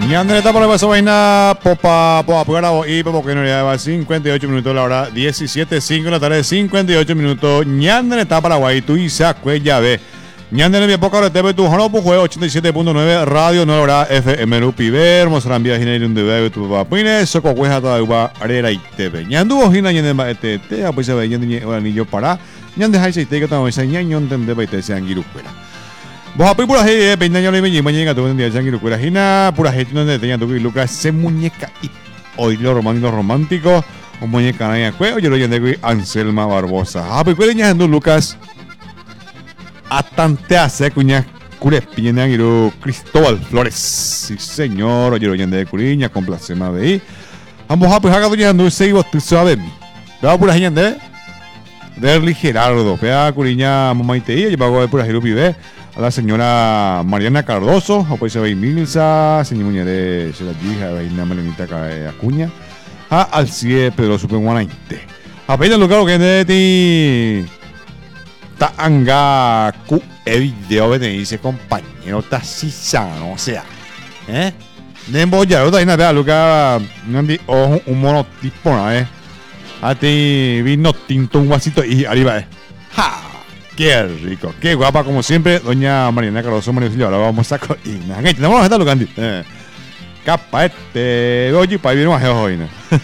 Ñandre está por la paso vaina popa y porque no lleva 58 minutos la hora 17:05 de la tarde 58 minutos. Ñandre está Paraguay tú y sacue ya ve. Ñandre mi época de TV tu jano juego 87.9 radio no hora FM Rupiver Mozambique Ginei un de tu papine soco cueja toda uva arera y TV. Ñandu ojina ñande ma te pues se ve ñande anillo para ñande hay se te que estamos enseñando entender baite se angiruquera. Vos api pura gente, peñaño le meñi mañana tu día changiru pura hina pura gente donde tenía tu Lucas se muñeca y hoy lo romántico o muñeca na cue oye lo yende Anselma Barbosa. Api cueña ando Lucas atante hace cuña cure piña ngiru Cristóbal Flores. Sí señor, oye lo yende curiña con placema de ambos api haga doña ando seibo tu sabe. Da pura gente Derli Gerardo, pea curiña mamaite y pago de pura Jerupi ve. A la señora Mariana Cardoso, a pues se ve Milsa, señor Muñere, se la hija de Ina Melenita Acuña, a Alcie Pedro Superguanainte. A pedir lugar que de ti Taanga Q video que te dice compañero Tacisano, o sea, de embollar, otra vez, lugar, un monotipo, a ti vino tinto un vasito y arriba, ¡ja! Qué rico, qué guapa como siempre, doña Mariana Cardoso Mario. Ahora vamos a coordinar. Vamos a estar locando. Capa oye, para ir más hoy.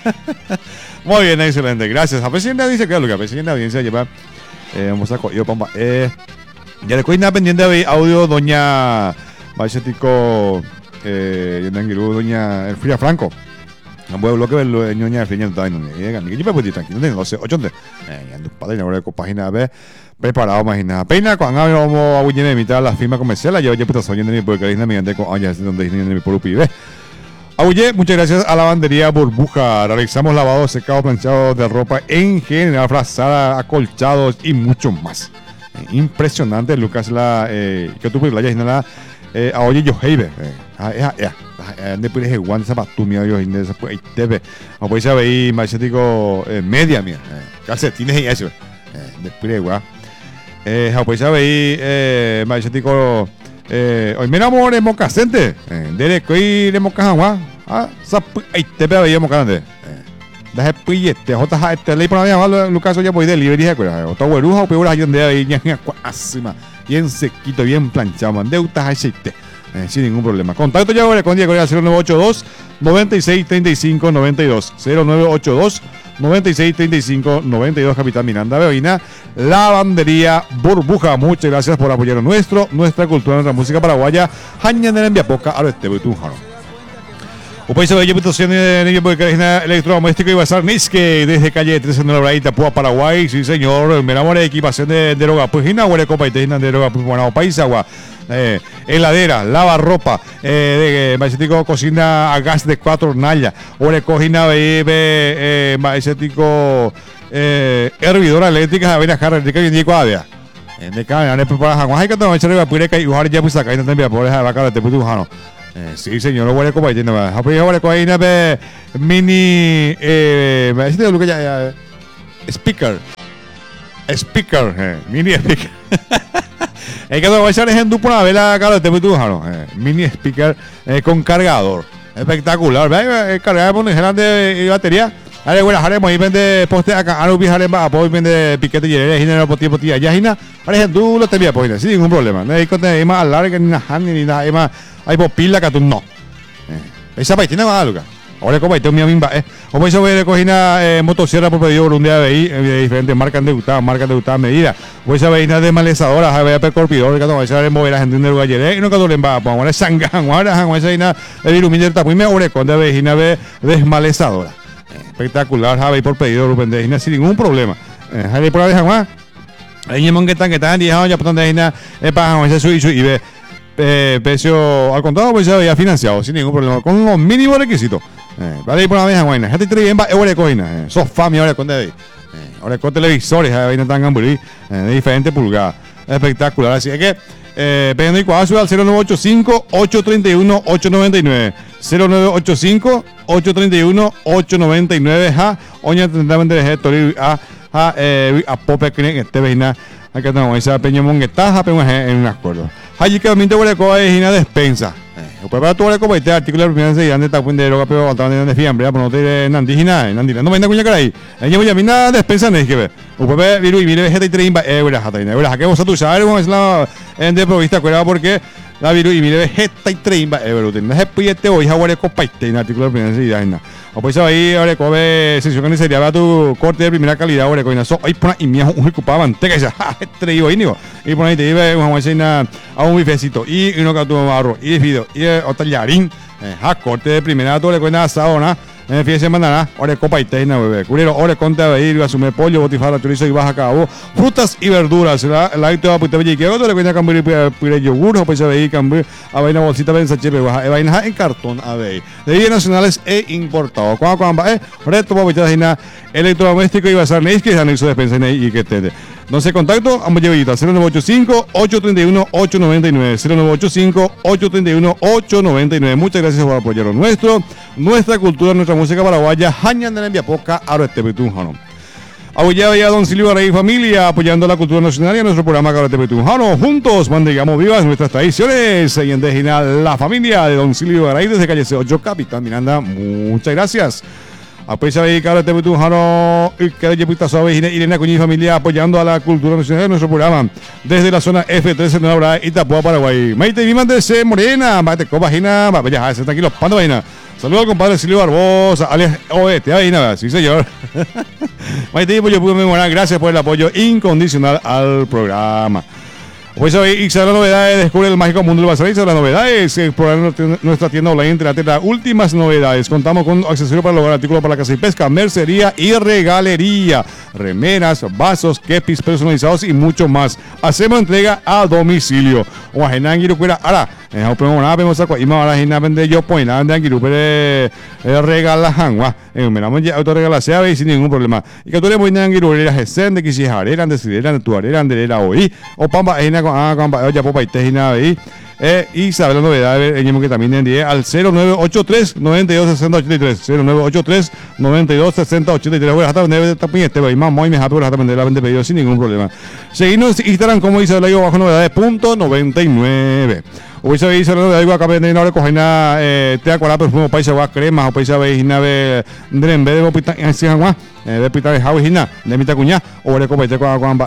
Muy bien, excelente, gracias. A presidente dice que lo que a presidente audiencia lleva. Vamos a coger pampa. Ya le cuida pendiente de audio, doña Bachetico, doña Elfria Franco. No puedo bloquear el ñoña de Friña no llega ni que yo puedo tranquilo no sé 8 ando padre ahora con página B preparado imagina peina con vamos a buñene imitar la firma comercial yo ya puedo soñar de mi porque Karina mediante con años donde de mi por UPI Abuye, muchas gracias a Lavandería Burbuja. Realizamos lavado, secado, planchado de ropa en general, frazada, acolchados y mucho más. Impresionante, Lucas, que tú puedes la nada. Oye, yo heibe. De puedes jugar esa patumia yo en esa pues TV. O puedes saber más digo media mía. Calcetines y eso. De puedes jugar. O puedes saber más digo hoy me enamoré mocasente. Dele que le mocajagua. Sap ahí te veo yo mocante. Deje pillete, jota este ley por la Lucas ya voy de libre y cuera. O todo brujo peor hay donde hay ya asima. Bien sequito, bien planchado, mandeutas aceite. Sin ningún problema. Contacto ya ahora con Diego 0982 96 35 92 0982 96 35 92 Capitán Miranda Beoína, Lavandería Burbuja. Muchas gracias por apoyar nuestra cultura, nuestra música paraguaya. Hañanera en Viapoca, ahora este Betújano. Upai se ve invitación de electrodoméstico y bazar Nisque desde calle 13 en la Braita, Púa, Paraguay. Sí, señor. Me enamoré de equipación de droga. Pues hina, huele copa y te de droga. Pues bueno, país agua. Heladera, lava ropa, maestético cocina a gas de 4 hornallas, huele cocina maestético hervidora eléctrica, avena jarra de que viene cuadra. De cada año para Juan, hay que tomar echarle pura que igual ya pues acá no te por esa vaca de Putujano. Sí, señor, huele copa y tiene más. Huele cocina mini maestético lo que ya speaker, mini speaker. Hay que echar ejemplo por una vela cara de Putujano, mini speaker con cargador. Espectacular, ¿ves? Cargador con grande batería. Ahora bueno, haremos ahí vende poste acá, ahora viajaremos a poder vender piquete y generar por tiempo tía. Ya hina, ahora tú lo te envías pues sin ningún problema. No hay que más larga ni nada ni nada más. Hay pila que tú no. Esa paisina va a lugar. Ahora como este mi misma o pues voy a coger motosierra por pedido por un día de diferentes marcas de gustada medida. Voy a ver de malezadoras, a ver percorpidor que no va a mover la gente en el lugar y no que le va a poner sangan, ahora esa ina de iluminar muy me ore con de vejina de desmalezadora. Espectacular, Javi por pedido de sin ningún problema. Javi por la dejan más. Hay un que están ya por donde ina para ese suizo y ve precio al contado pues ya financiado sin ningún problema con los mínimos requisitos. Vale por la vieja buena. Gente trae bien ahora coina. Sofá mi ahora con de ahora con televisores ahí no tan gamburí de diferentes pulgadas. Espectacular, así es que pediendo y cuadro al 0985 831 899 0985 831 899 ja oña tendramente de tori a pope que este veina acá tenemos esa peña monguetaja pero en un acuerdo allí que realmente huele coa es una despensa para tu hora como este artículo de primera seguida de tapón de roca pero también de fiambre, pero no te nandijina, no me anda cuña caray. Ella voy a mina despensa no es que ve. O puede viru y mire vegeta y 30 euros hasta ahí. Euros, que vos tú sabes cómo es la en de provista cuerda porque la viru y mire vegeta y 30 euros. Tenés el pillete hoy jaguare copa este artículo de primera seguida. O pues ahí ahora come sesión que sería tu corte de primera calidad ahora con eso ahí pone y me un ocupaba manteca ya este iba ahí y pone ahí te iba un jaguacena a un bifecito y uno que tu arroz y video y otro tallarín corte de primera todo le cuenta asado na fin de semana ahora copa y teina bebé curero ahora conta de ir a sumar pollo botifala chorizo y baja a cabo frutas y verduras la hay toda puta bella que otro le cuenta cambio pire yogur o pues ahí cambio a vaina bolsita ben sache baja vaina en cartón a ver de bienes nacionales e importados cuando reto para bichar electrodoméstico y basar neis que anexo despensa y que te no sé contacto ambos llevitas 0985 831 899 0985 831 899 muchas gracias por apoyar nuestra cultura nuestra música paraguaya Hañan de la Enviapoca ahora este Betunjano apoyaba ya Don Silvio Rey Familia apoyando la cultura nacional y a nuestro programa Carate Betunjano juntos mantengamos vivas nuestras tradiciones y en Dejina la familia de Don Silvio Rey desde calle C8 Capitán Miranda muchas gracias. Apoya a Carate Betunjano y que Yepita Suave Irene Cuñi familia apoyando a la cultura nacional de nuestro programa desde la zona F13 de Nueva Itapúa, Paraguay. Maite Viman de C Morena, Maite Copagina, ya se tranquilo, pando vaina. Saludos al compadre Silvio Barbosa, alias Oeste, ahí nada, sí señor. Maite, pues yo pude memorar, gracias por el apoyo incondicional al programa. Pues hoy Ixar las novedades, descubre el mágico mundo del bazar, Ixar las novedades, explorar nuestra tienda online, entre las últimas novedades. Contamos con accesorios para lograr artículos para la caza y pesca, mercería y regalería, remeras, vasos, kepis personalizados y mucho más. Hacemos entrega a domicilio. O a Genangiru Cuera, ahora, vemos a Cuaima, ahora Gina vende yo, pues nada, de Angiru, pero regala Hanwa, me la voy a autorregalar, sin ningún problema. Y que tú le voy a Angiru, era Gesen, de Quisijareran, de Sideran, de Tuareran, de Era Hoy, o Pamba, ya popa y tejina ahí y sabe la novedad que también envié al 0983 92 60 83 0983 92 60 83 voy a estar donde también este voy más muy mejor voy a estar vender la vende pedido sin ningún problema seguimos en Instagram como dice la bajo novedades .99 hoy se dice la novedad acá venden ahora cojina te acuerdas perfume país agua crema o país veis nave en vez de pita en agua de pita de jauhina de mitad cuña o de copete con agua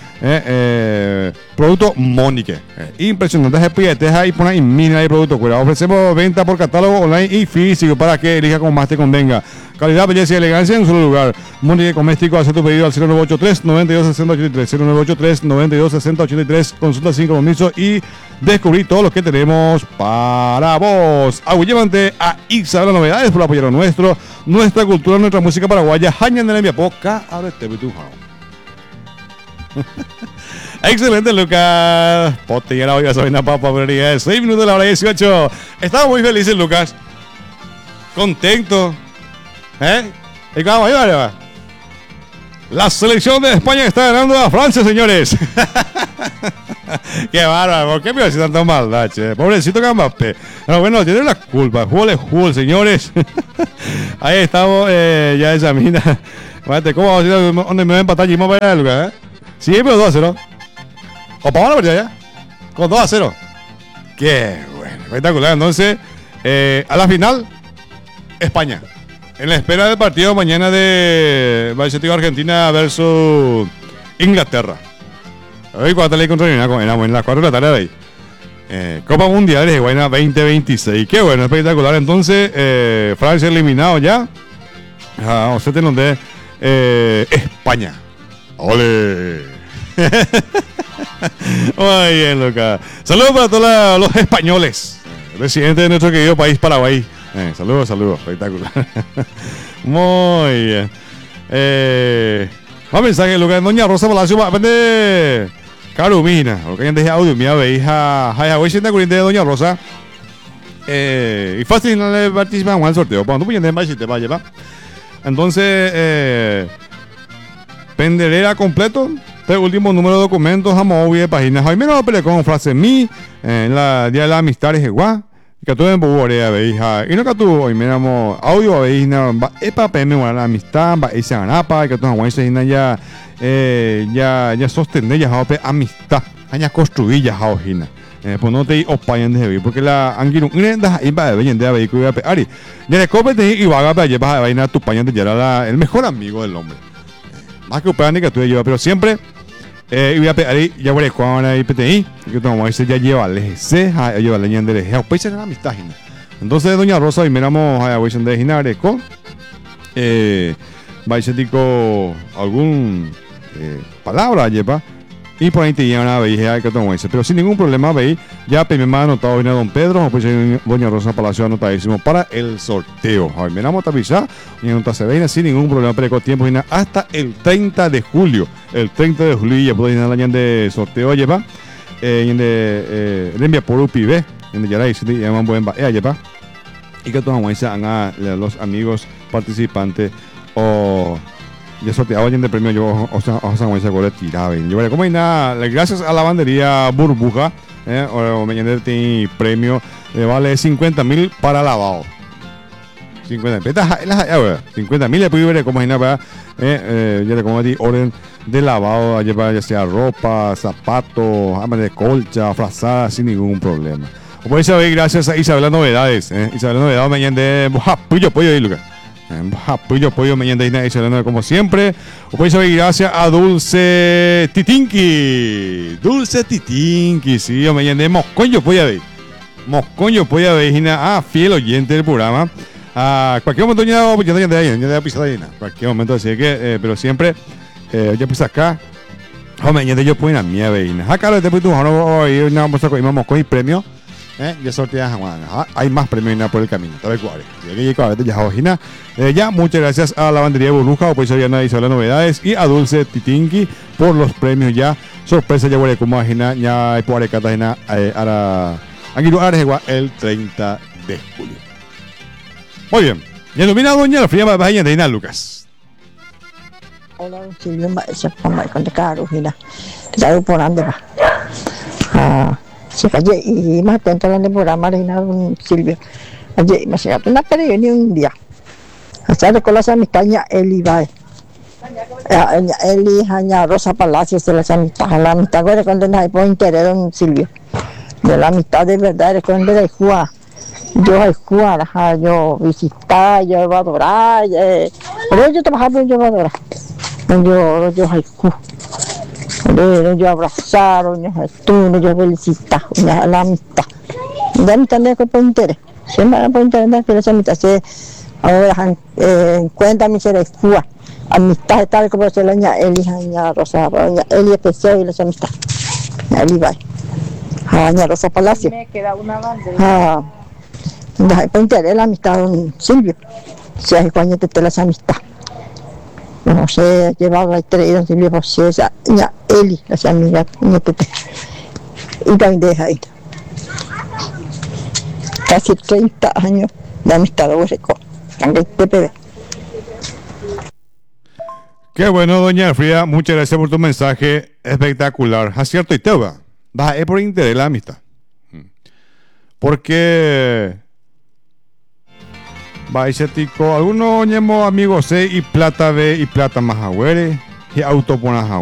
producto Monique impresionante ese pillete ahí pone y mira el producto cuidado ofrecemos venta por catálogo online y físico para que elija como más te convenga calidad belleza y elegancia en un solo lugar Monique Cosmético hace tu pedido al 0983 92 60 83 0983 92 60 83 consulta sin compromiso y descubrir todo lo que tenemos para vos. Agüillevante a Ixar las novedades por apoyar a nuestra cultura, nuestra música paraguaya. Hañan de la Enviapoca, ahora este Betunjano. Excelente, Lucas. Pote ya la voy a saber una papa, pero 6 minutos de la hora 18. Estamos muy felices, Lucas. Contento. ¿Y cómo va? La selección de España está ganando a Francia, señores. Qué bárbaro, ¿por qué me hace tanta maldad, che? Pobrecito Mbappé. Pero bueno, tiene la culpa. Jugole, señores. Ahí estamos, ya esa mina. ¿Cómo vamos a decir dónde me va a empatar Jimmy para el lugar, Sí, pero 2-0. O para la partida ya. Con 2-0. Qué bueno, espectacular. Entonces, a la final, España. En la espera del partido mañana de Argentina versus Inglaterra. Hoy cuando le contra en las 4 de la tarde de ahí. Copa Mundial de Guayana 2026. Qué bueno, espectacular. Entonces, Francia eliminado ya. Vamos a tener de España. ¡Ole! Muy bien, Lucas. Saludos para todos los españoles. Residentes de nuestro querido país Paraguay. Saludos, espectacular. Muy bien. Más mensaje, Lucas. Doña Rosa Palacio va a vender Carumina. Lo que hayan dejado audio, mía, veija. Voy a de Doña Rosa. Y fácil no le participamos al sorteo. Cuando tú puedes más, te va a llevar. Entonces, penderera completo. Este último número de documentos, amor, de páginas. Hoy menos peleé con frase mi en la día de la amistad y igual. Que tú en Boborea veija. Y no que tú hoy miramos audio veis na epa pm la amistad, va esa ganapa, que tú no ya ya sostener ya amistad, ya construir ya hojina. Pues no te opayan de ver, porque la anguilo, ahí va a ver, de vehículo, Ari, de cope te y va a ver, vas a vaina tu pañan de ya el mejor amigo del hombre. Más que operan que tú llevas, pero siempre, y voy a pegar ahí, ya voy a jugar ahí PTI, que tu mamá ya lleva ceja, lleva leña de lejeo, pues en la amistad. Entonces, doña Rosa, y miramos a Wilson de Ginareco, va a ser algún palabra lleva. Y por ahí te llevan a ver que tomo ese. Pero sin ningún problema, veis, ya primero me ha anotado viene don Pedro, pues doña Rosa Palacio anotadísimo para el sorteo. A ver, miramos a y anota se ve sin ningún problema, pero con tiempo hasta el 30 de julio. El 30 de julio ya puedo ir a la de sorteo lleva. Y de envía por UPB, en de Yaray, se llaman buen lleva. Y que tomo ese a los amigos participantes o. Ya sorteado alguien de premio yo o sea ese gol tiraba yo veré como hay nada gracias a la lavandería Burbuja o mañana tiene premio vale 50.000 para lavado 50.000 le puedo ver como hay nada ya le como di orden de lavado llevar ya sea ropa zapatos amas de colcha frazada sin ningún problema o puede saber gracias a Isabel Novedades Isabel Novedades mañana de pollo ahí Lucas pollo mañana y hablando como siempre. Pues hoy gracias a Dulce Titinki, sí, mañana de Moscoño Polla Vejina, fiel oyente del programa. Cualquier momento ya de pisada llena, cualquier momento, así que, pero siempre, ya pues acá, mañana yo puedo ir a mi vejina. Acá lo después tú, hoy vamos a coger premio. Ya sorteas hay más premios por el camino tal cual ya muchas gracias a la lavandería Burbuja o pues había nadie sobre las novedades y a Dulce Titinki por los premios ya sorpresa ya voy a como ya hay por Cartagena el 30 de julio. Muy bien, ya domina doña la fría Bahía de Ina Lucas. Hola Silvio Maestra con de caro hina ya por ande va se calle y más atento a la temporada reina Silvio ayer me llegó una periodo ni un día hasta de colas a mi caña Eli va Eli haña Rosa Palacios de la mitad cuando no hay por interés don Silvio de la mitad de verdad cuando de jugar yo hay jugar yo visitar yo iba a adorar pero yo trabajaba yo iba a adorar yo hay jugar yo abrazar, yo felicitar, la amistad. La amistad no es por interés. Siempre por interés, pero esa amistad se ahora cuenta mi ser escuela. Amistad tal como se le añade Eli, Rosa, Eli especial y las amistad. Eli va. Aña Rosa Palacio. Me queda una bandera. Por interés la amistad don Silvio. Si hay cuando te las amistad. No sé, llevaba el traído Silvio José, ya Eli, las amigas, y también deja ahí. Casi 30 años de amistad de Hueseco, aunque PPB. Qué bueno, doña Fría, muchas gracias por tu mensaje espectacular. Acierto y te va. Es por interés la amistad. Porque algunos ñemos amigos y plata B y plata más agüere y auto por